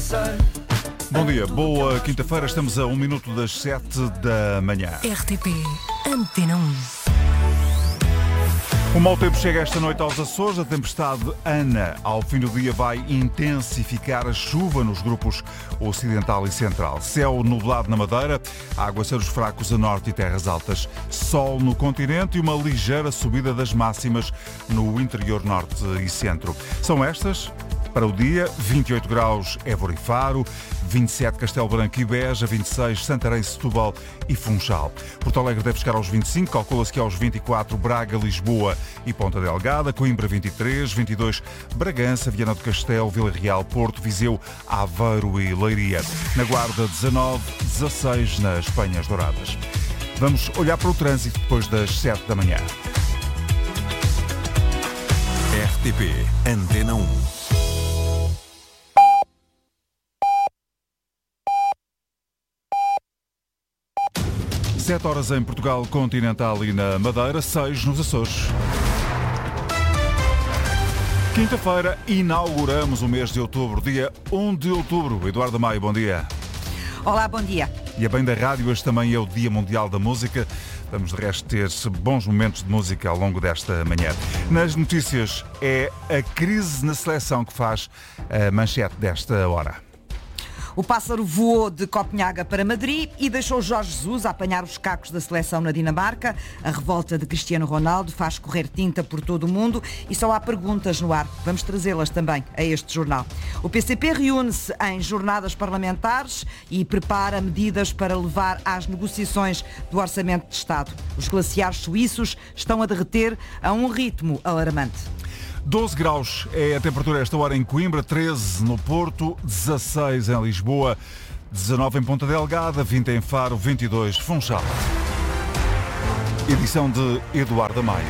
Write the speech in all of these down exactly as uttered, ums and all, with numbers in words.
Bom dia, boa quinta-feira, estamos a um minuto das sete da manhã. R T P Antena um. O mau tempo chega esta noite aos Açores. A tempestade Ana, ao fim do dia, vai intensificar a chuva nos grupos ocidental e central. Céu nublado na Madeira, aguaceiros fracos a norte e terras altas. Sol no continente e uma ligeira subida das máximas no interior norte e centro. São estas, para o dia, vinte e oito graus Évora e Faro, vinte e sete Castelo Branco e Beja, vinte e seis Santarém, Setúbal e Funchal. Porto Alegre deve chegar aos vinte e cinco, calcula-se que aos vinte e quatro Braga, Lisboa e Ponta Delgada, Coimbra vinte e três, vinte e dois Bragança, Viana do Castelo, Vila Real, Porto, Viseu, Aveiro e Leiria. Na Guarda dezanove, dezasseis nas Penhas Douradas. Vamos olhar para o trânsito depois das sete da manhã. R T P Antena um. sete horas em Portugal continental e na Madeira, seis nos Açores. Quinta-feira inauguramos o mês de outubro, dia um de outubro. Eduardo Maio, bom dia. Olá, bom dia. E a bem da rádio, hoje também é o Dia Mundial da Música. Vamos de resto ter bons momentos de música ao longo desta manhã. Nas notícias, é a crise na seleção que faz a manchete desta hora. O pássaro voou de Copenhaga para Madrid e deixou Jorge Jesus a apanhar os cacos da seleção na Dinamarca. A revolta de Cristiano Ronaldo faz correr tinta por todo o mundo e só há perguntas no ar. Vamos trazê-las também a este jornal. O P C P reúne-se em jornadas parlamentares e prepara medidas para levar às negociações do Orçamento de Estado. Os glaciares suíços estão a derreter a um ritmo alarmante. doze graus é a temperatura esta hora em Coimbra, treze no Porto, dezasseis em Lisboa, dezanove em Ponta Delgada, vinte em Faro, vinte e dois Funchal. Edição de Eduardo Maio.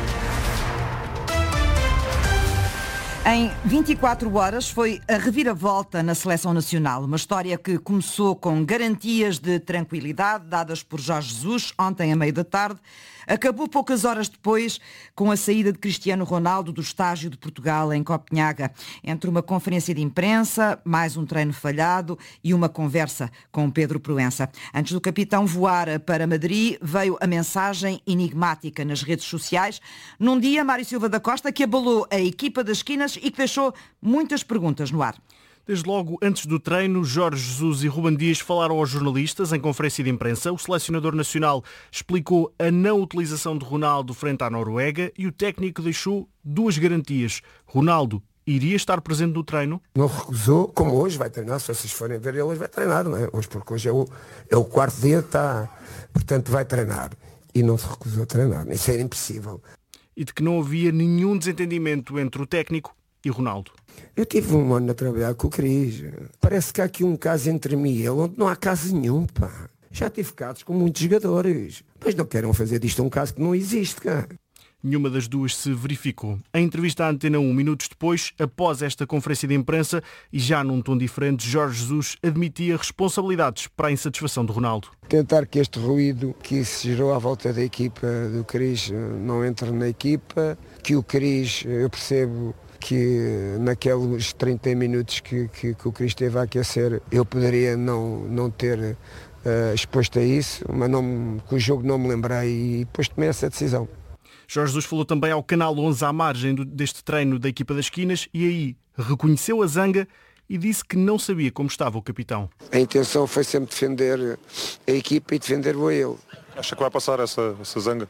Em vinte e quatro horas foi a reviravolta na seleção nacional. Uma história que começou com garantias de tranquilidade dadas por Jorge Jesus ontem à meia da tarde. Acabou poucas horas depois com a saída de Cristiano Ronaldo do estágio de Portugal em Copenhaga. Entre uma conferência de imprensa, mais um treino falhado e uma conversa com Pedro Proença. Antes do capitão voar para Madrid, veio a mensagem enigmática nas redes sociais. Num dia, Mário Silva da Costa, que abalou a equipa das esquinas e que deixou muitas perguntas no ar. Desde logo antes do treino, Jorge Jesus e Ruben Dias falaram aos jornalistas em conferência de imprensa. O selecionador nacional explicou a não utilização de Ronaldo frente à Noruega e o técnico deixou duas garantias. Ronaldo iria estar presente no treino? Não recusou, como hoje vai treinar, se vocês forem ver ele, hoje vai treinar, não é? Hoje, porque hoje é o, é o quarto dia, está, portanto vai treinar. E não se recusou a treinar, isso era impossível. E de que não havia nenhum desentendimento entre o técnico e Ronaldo. Eu tive um ano a trabalhar com o Cris. Parece que há aqui um caso entre mim e ele onde não há caso nenhum, pá. Já tive casos com muitos jogadores. Mas não queiram fazer disto um caso que não existe, cá. Nenhuma das duas se verificou. Em entrevista à Antena um, minutos depois, após esta conferência de imprensa, e já num tom diferente, Jorge Jesus admitia responsabilidades para a insatisfação de Ronaldo. Tentar que este ruído que se gerou à volta da equipa do Cris não entre na equipa, que o Cris, eu percebo que naqueles trinta minutos que, que, que o Cris esteve a aquecer, eu poderia não, não ter uh, exposto a isso, mas não, com o jogo não me lembrei e depois tomei essa decisão. Jorge Jesus falou também ao Canal onze à margem do, deste treino da equipa das esquinas e aí reconheceu a zanga e disse que não sabia como estava o capitão. A intenção foi sempre defender a equipa e defender-o a ele. Acha que vai passar essa, essa zanga?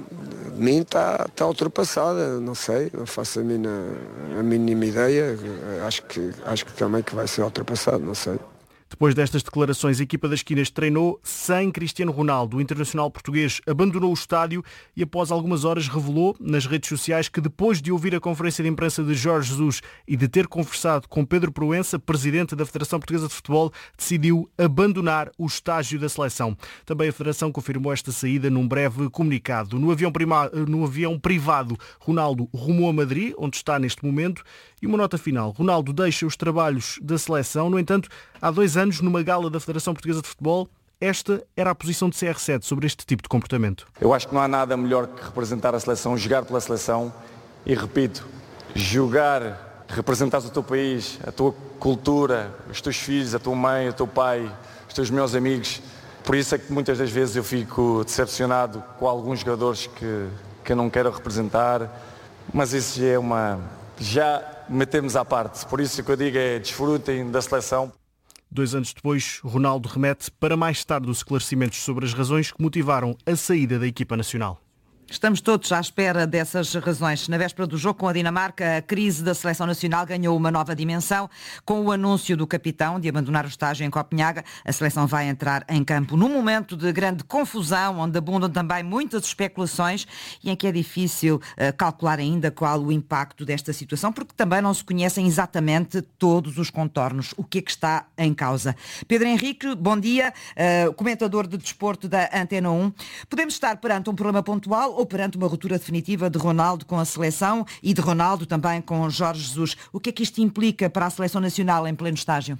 De mim está, está ultrapassada, não sei, não faço a, minha, a mínima ideia, acho que, acho que também que vai ser ultrapassado, não sei. Depois destas declarações, a equipa das esquinas treinou sem Cristiano Ronaldo. O internacional português abandonou o estádio e após algumas horas revelou nas redes sociais que depois de ouvir a conferência de imprensa de Jorge Jesus e de ter conversado com Pedro Proença, presidente da Federação Portuguesa de Futebol, decidiu abandonar o estágio da seleção. Também a Federação confirmou esta saída num breve comunicado. No avião, prima... no avião privado, Ronaldo rumou a Madrid, onde está neste momento. E uma nota final. Ronaldo deixa os trabalhos da seleção. No entanto, há dois anos, numa gala da Federação Portuguesa de Futebol, esta era a posição de C R sete sobre este tipo de comportamento. Eu acho que não há nada melhor que representar a seleção, jogar pela seleção e, repito, jogar representares o teu país, a tua cultura, os teus filhos, a tua mãe, o teu pai, os teus melhores amigos. Por isso é que muitas das vezes eu fico decepcionado com alguns jogadores que, que eu não quero representar, mas isso já é uma... já metemos à parte. Por isso o que eu digo é desfrutem da seleção. Dois anos depois, Ronaldo remete para mais tarde os esclarecimentos sobre as razões que motivaram a saída da equipa nacional. Estamos todos à espera dessas razões. Na véspera do jogo com a Dinamarca, a crise da seleção nacional ganhou uma nova dimensão. Com o anúncio do capitão de abandonar o estágio em Copenhaga, a seleção vai entrar em campo num momento de grande confusão, onde abundam também muitas especulações e em que é difícil uh, calcular ainda qual o impacto desta situação, porque também não se conhecem exatamente todos os contornos. O que é que está em causa? Pedro Henrique, bom dia, uh, comentador de desporto da Antena um. Podemos estar perante um problema pontual ou perante uma ruptura definitiva de Ronaldo com a seleção e de Ronaldo também com Jorge Jesus? O que é que isto implica para a seleção nacional em pleno estágio?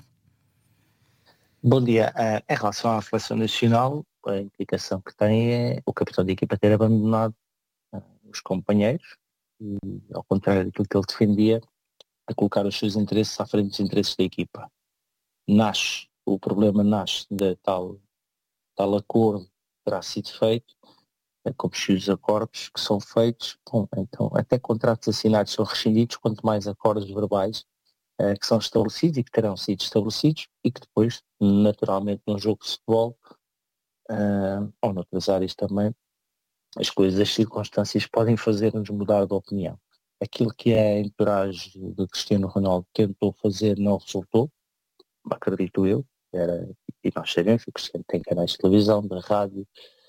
Bom dia. Uh, em relação à seleção nacional, a implicação que tem é o capitão da equipa ter abandonado uh, os companheiros e, ao contrário daquilo que ele defendia, a colocar os seus interesses à frente dos interesses da equipa. Nasce, o problema nasce de tal, tal acordo que terá sido feito, como os acordos que são feitos, bom, então até contratos assinados são rescindidos, quanto mais acordos verbais eh, que são estabelecidos e que terão sido estabelecidos e que depois, naturalmente, num jogo de futebol uh, ou noutras áreas também, as coisas, as circunstâncias podem fazer-nos mudar de opinião. Aquilo que é a entourage de Cristiano Ronaldo tentou fazer não resultou, acredito eu, era, e nós sabemos que o Cristiano tem canais de televisão, da rádio,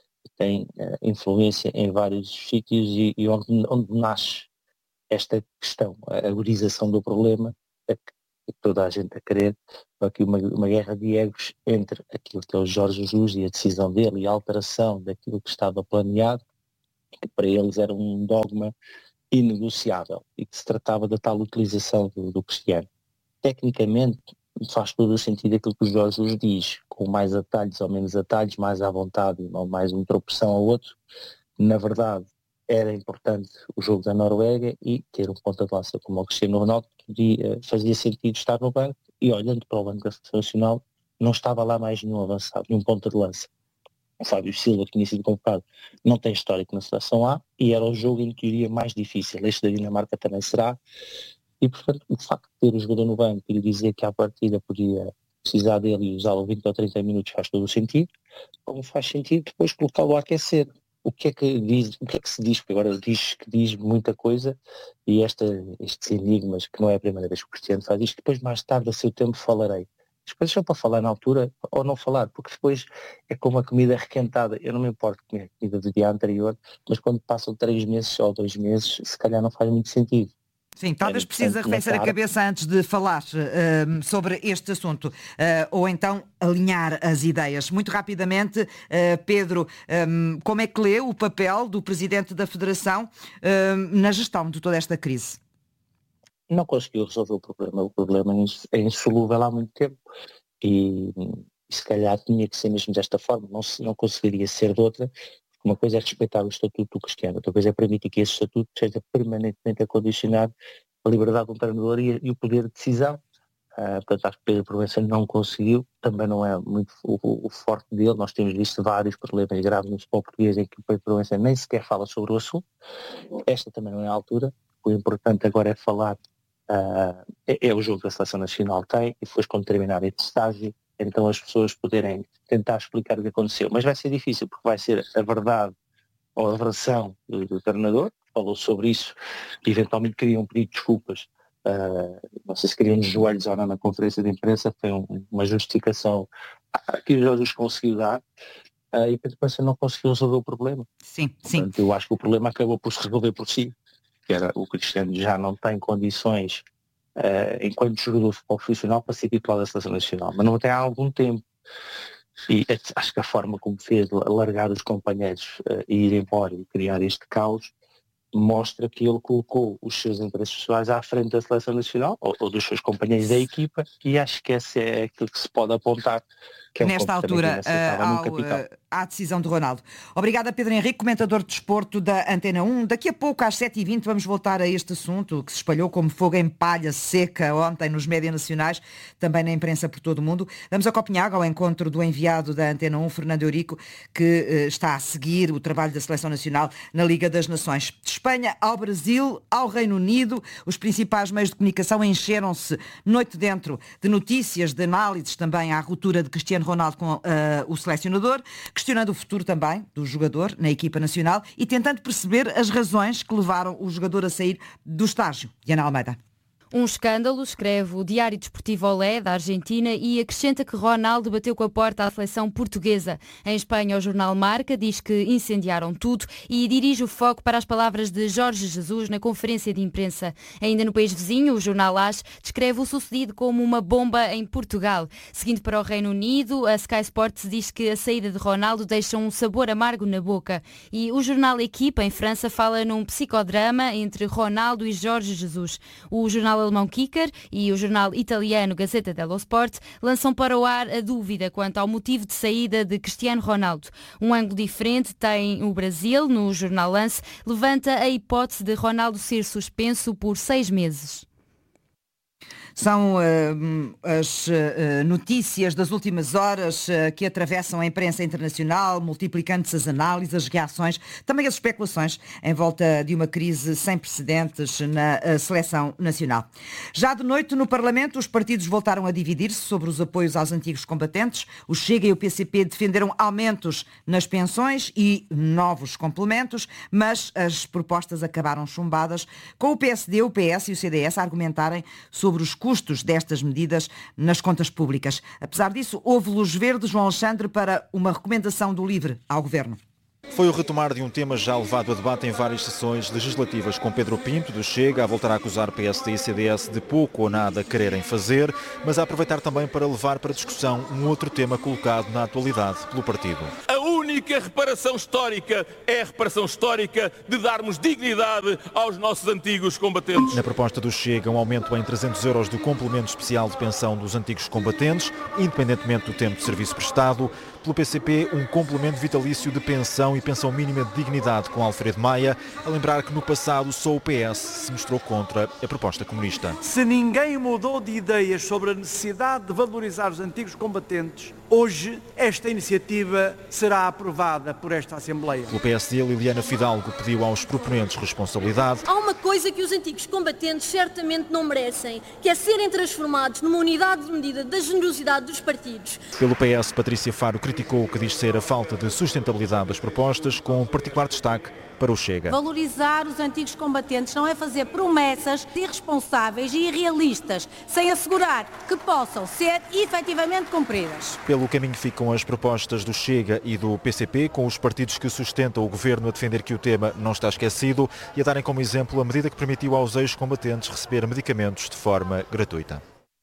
tem uh, influência em vários sítios e, e onde, onde nasce esta questão, a agorização do problema, é que, que toda a gente a querer, aqui uma, uma guerra de egos entre aquilo que é o Jorge Jesus e a decisão dele e a alteração daquilo que estava planeado, que para eles era um dogma inegociável e que se tratava da tal utilização do, do Cristiano. Tecnicamente faz todo o sentido aquilo que o Jorge Jesus diz, com mais atalhos ou menos atalhos, mais à vontade, ou mais uma tropeção ao outro. Na verdade, era importante o jogo da Noruega e ter um ponta de lança como o Cristiano Ronaldo, que fazia sentido estar no banco, e olhando para o banco da Seleção Nacional, não estava lá mais nenhum avançado, nenhum ponta de lança. O Fábio Silva, que tinha sido convocado, não tem histórico na Seleção A, e era o jogo em teoria mais difícil. Este da Dinamarca também será. E, portanto, o facto de ter o jogador no banco e dizer que à partida podia precisar dele e usá-lo vinte ou trinta minutos faz todo o sentido, como faz sentido depois colocá-lo a aquecer. O que é que diz, o que é que se diz? Porque agora diz que diz muita coisa e esta, estes enigmas, que não é a primeira vez que o Cristiano faz isto, depois mais tarde a seu tempo falarei. As coisas são para falar na altura ou não falar, porque depois é como a comida requentada. Eu não me importo comer a comida do dia anterior, mas quando passam três meses ou dois meses, se calhar não faz muito sentido. Sim, talvez precise arrefecer a cabeça antes de falar uh, sobre este assunto, uh, ou então alinhar as ideias. Muito rapidamente, uh, Pedro, um, como é que lê o papel do Presidente da Federação uh, na gestão de toda esta crise? Não conseguiu resolver o problema. O problema é insolúvel há muito tempo e, e se calhar tinha que ser mesmo desta forma, não, se, não conseguiria ser de outra. Uma coisa é respeitar o estatuto do Cristiano, outra coisa é permitir que esse estatuto seja permanentemente a condicionar a liberdade do treinador e, e o poder de decisão. Uh, portanto, acho que Pedro Proença não conseguiu, também não é muito o, o forte dele. Nós temos visto vários problemas graves no futebol português em que o Pedro Proença nem sequer fala sobre o assunto. Esta também não é a altura. O importante agora é falar, uh, é, é o jogo que a Seleção Nacional tem, e depois quando terminar este estágio, então as pessoas poderem tentar explicar o que aconteceu. Mas vai ser difícil, porque vai ser a verdade ou a versão do, do treinador, que falou sobre isso, e eventualmente queriam pedir desculpas, uh, não sei se queriam nos joelhos ou não na conferência de imprensa, foi um, uma justificação que o Jesus conseguiu dar, uh, e Pedro Proença não conseguiu resolver o problema. Sim, sim. Portanto, eu acho que o problema acabou por se resolver por si, que era o Cristiano já não tem condições Uh, enquanto jogador de futebol profissional para ser titular da Seleção Nacional, mas não tem há algum tempo, e acho que a forma como fez largar os companheiros uh, e ir embora e criar este caos mostra que ele colocou os seus interesses pessoais à frente da seleção nacional ou, ou dos seus companheiros da equipa, e acho que esse é aquilo que se pode apontar, que é um nesta altura uh, ao, uh, à decisão de Ronaldo. Obrigada, Pedro Henrique, comentador de desporto da Antena um. Daqui a pouco, às sete e vinte, vamos voltar a este assunto que se espalhou como fogo em palha seca ontem nos médias nacionais, também na imprensa por todo o mundo. Vamos a Copenhague, ao encontro do enviado da Antena um, Fernando Eurico, que uh, está a seguir o trabalho da Seleção Nacional na Liga das Nações. De Espanha ao Brasil, ao Reino Unido, os principais meios de comunicação encheram-se noite dentro de notícias, de análises também à ruptura de Cristiano Ronaldo com uh, o selecionador, questionando o futuro também do jogador na equipa nacional e tentando perceber as razões que levaram o jogador a sair do estágio. Diana Almeida. Um escândalo, escreve o Diário Desportivo Olé, da Argentina, e acrescenta que Ronaldo bateu com a porta à seleção portuguesa. Em Espanha, o jornal Marca diz que incendiaram tudo e dirige o foco para as palavras de Jorge Jesus na conferência de imprensa. Ainda no país vizinho, o jornal AS descreve o sucedido como uma bomba em Portugal. Seguindo para o Reino Unido, a Sky Sports diz que a saída de Ronaldo deixa um sabor amargo na boca. E o jornal Equipa, em França, fala num psicodrama entre Ronaldo e Jorge Jesus. O jornal alemão Kicker e o jornal italiano Gazzetta dello Sport lançam para o ar a dúvida quanto ao motivo de saída de Cristiano Ronaldo. Um ângulo diferente tem o Brasil. No jornal Lance levanta a hipótese de Ronaldo ser suspenso por seis meses. São uh, as uh, notícias das últimas horas uh, que atravessam a imprensa internacional, multiplicando-se as análises, as reações, também as especulações em volta de uma crise sem precedentes na uh, seleção nacional. Já de noite no Parlamento, os partidos voltaram a dividir-se sobre os apoios aos antigos combatentes. O Chega e o P C P defenderam aumentos nas pensões e novos complementos, mas as propostas acabaram chumbadas, com o P S D, o P S e o C D S a argumentarem sobre os custos destas medidas nas contas públicas. Apesar disso, houve luz verde, João Alexandre, para uma recomendação do LIVRE ao Governo. Foi o retomar de um tema já levado a debate em várias sessões legislativas, com Pedro Pinto, do Chega, a voltar a acusar P S D e C D S de pouco ou nada quererem fazer, mas a aproveitar também para levar para discussão um outro tema colocado na atualidade pelo partido. A única reparação histórica é a reparação histórica de darmos dignidade aos nossos antigos combatentes. Na proposta do Chega, um aumento em trezentos euros do complemento especial de pensão dos antigos combatentes, independentemente do tempo de serviço prestado. Pelo P C P, um complemento vitalício de pensão e pensão mínima de dignidade, com Alfredo Maia, a lembrar que no passado só o P S se mostrou contra a proposta comunista. Se ninguém mudou de ideias sobre a necessidade de valorizar os antigos combatentes, hoje esta iniciativa será aprovada por esta Assembleia. Pelo P S D, Liliana Fidalgo pediu aos proponentes responsabilidade. Há uma coisa que os antigos combatentes certamente não merecem, que é serem transformados numa unidade de medida da generosidade dos partidos. Pelo P S, Patrícia Faro criticou o que diz ser a falta de sustentabilidade das propostas, com particular destaque para o Chega. Valorizar os antigos combatentes não é fazer promessas irresponsáveis e irrealistas, sem assegurar que possam ser efetivamente cumpridas. Pelo caminho ficam as propostas do Chega e do P C P, com os partidos que sustentam o governo a defender que o tema não está esquecido e a darem como exemplo a medida que permitiu aos ex-combatentes receber medicamentos de forma gratuita.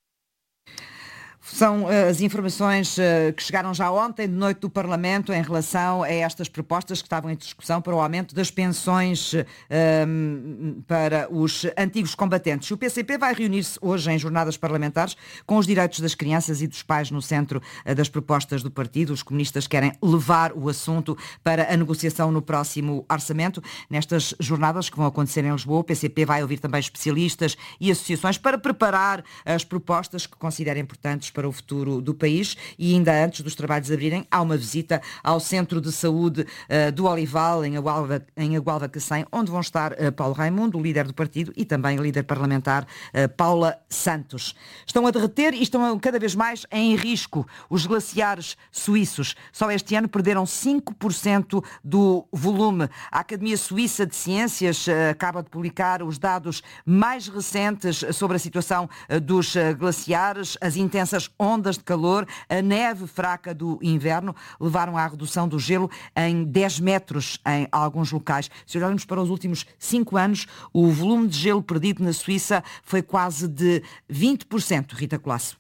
São uh, as informações uh, que chegaram já ontem de noite do Parlamento em relação a estas propostas que estavam em discussão para o aumento das pensões uh, para os antigos combatentes. O P C P vai reunir-se hoje em jornadas parlamentares com os direitos das crianças e dos pais no centro uh, das propostas do partido. Os comunistas querem levar o assunto para a negociação no próximo orçamento. Nestas jornadas que vão acontecer em Lisboa, o P C P vai ouvir também especialistas e associações para preparar as propostas que considera importantes para o futuro do país. E ainda antes dos trabalhos abrirem, há uma visita ao Centro de Saúde uh, do Olival, em Agualva, em Agualva Cacém, onde vão estar uh, Paulo Raimundo, o líder do partido, e também a líder parlamentar uh, Paula Santos. Estão a derreter e estão cada vez mais em risco os glaciares suíços. Só este ano perderam cinco por cento do volume. A Academia Suíça de Ciências uh, acaba de publicar os dados mais recentes sobre a situação uh, dos uh, glaciares. As intensas ondas de calor, a neve fraca do inverno levaram à redução do gelo em dez metros em alguns locais. Se olharmos para os últimos cinco anos, o volume de gelo perdido na Suíça foi quase de vinte por cento. Rita Colasso.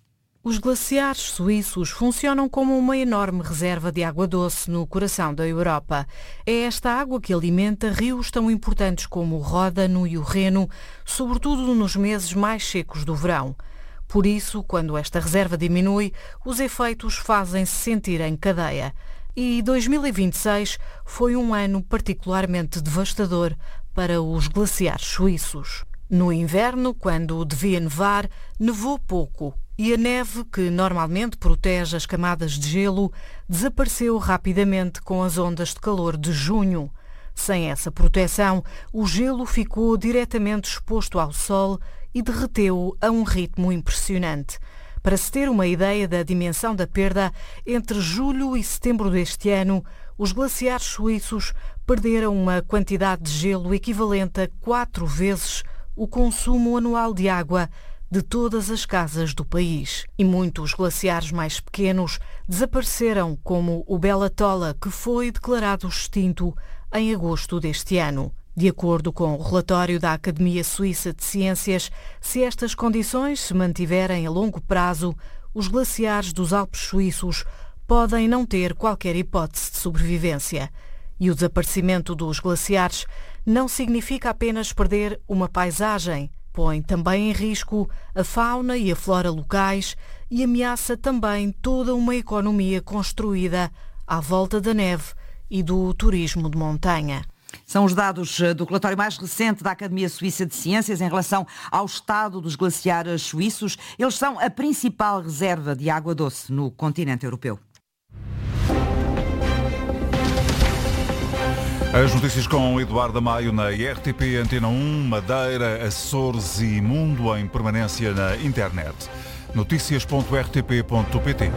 Os glaciares suíços funcionam como uma enorme reserva de água doce no coração da Europa. É esta água que alimenta rios tão importantes como o Ródano e o Reno, sobretudo nos meses mais secos do verão. Por isso, quando esta reserva diminui, os efeitos fazem-se sentir em cadeia. E dois mil e vinte e seis foi um ano particularmente devastador para os glaciares suíços. No inverno, quando devia nevar, nevou pouco. E a neve, que normalmente protege as camadas de gelo, desapareceu rapidamente com as ondas de calor de junho. Sem essa proteção, o gelo ficou diretamente exposto ao sol e derreteu a um ritmo impressionante. Para se ter uma ideia da dimensão da perda, entre julho e setembro deste ano, os glaciares suíços perderam uma quantidade de gelo equivalente a quatro vezes o consumo anual de água de todas as casas do país. E muitos glaciares mais pequenos desapareceram, como o Bela Tola, que foi declarado extinto em agosto deste ano. De acordo com o relatório da Academia Suíça de Ciências, se estas condições se mantiverem a longo prazo, os glaciares dos Alpes suíços podem não ter qualquer hipótese de sobrevivência. E o desaparecimento dos glaciares não significa apenas perder uma paisagem, põe também em risco a fauna e a flora locais e ameaça também toda uma economia construída à volta da neve e do turismo de montanha. São os dados do relatório mais recente da Academia Suíça de Ciências em relação ao estado dos glaciares suíços. Eles são a principal reserva de água doce no continente europeu. As notícias com Eduardo Maio na R T P Antena um, Madeira, Açores e Mundo em permanência na internet. notícias ponto r t p ponto p t.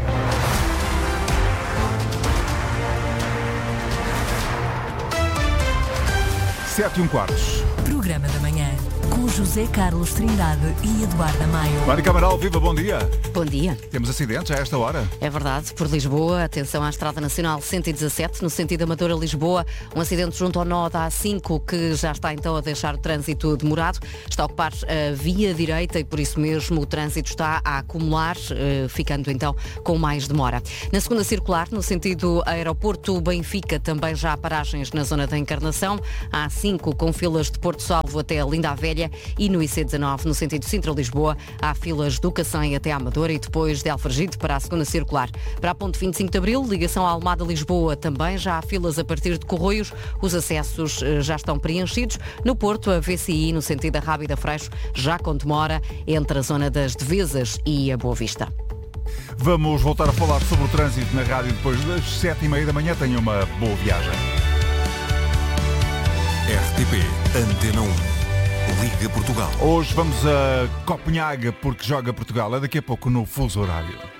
Sete e um quartos. Programa da manhã, com José Carlos Trindade e Eduardo Maio. Mónica Amaral, viva, bom dia. Bom dia. Temos acidentes a esta hora? É verdade, por Lisboa, atenção à Estrada Nacional cento e dezassete, no sentido Amadora-Lisboa, um acidente junto ao nó da A cinco que já está então a deixar o trânsito demorado, está a ocupar a via direita e por isso mesmo o trânsito está a acumular, ficando então com mais demora. Na segunda circular, no sentido Aeroporto Benfica, também já há paragens na zona da Encarnação, a A cinco com filas de Porto Salvo até Linda a Velha e no I C dezanove, no sentido Sintra-Lisboa, há filas do Cacém até à Amadora e depois de Alfragide para a segunda circular. Para a ponte vinte e cinco de Abril, ligação à Almada-Lisboa, também já há filas a partir de Corroios, os acessos já estão preenchidos. No Porto, a V C I, no sentido da Rábida Freixo, já com demora entre a zona das Devesas e a Boa Vista. Vamos voltar a falar sobre o trânsito na rádio depois das sete e meia da manhã. Tenha uma boa viagem. R T P Antena um. Liga Portugal. Hoje vamos a Copenhaga porque joga Portugal. É daqui a pouco no fuso horário.